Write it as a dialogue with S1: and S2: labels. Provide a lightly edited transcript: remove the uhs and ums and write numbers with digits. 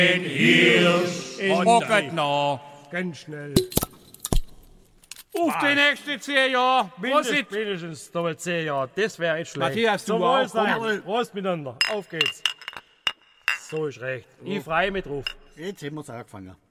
S1: Hirsch
S2: Ich mag noch.
S1: ganz schnell.
S2: Auf die nächsten 10 Jahre. Prosit.
S3: Mindestens nochmal 10 Jahre. Das wäre nicht schlecht.
S1: Matthias, du
S3: Zum
S1: auch.
S3: Wohl sein.
S1: Komm.
S3: Prost miteinander. Auf geht's. So ist recht. Ich freue mich drauf.
S4: Jetzt haben wir es angefangen.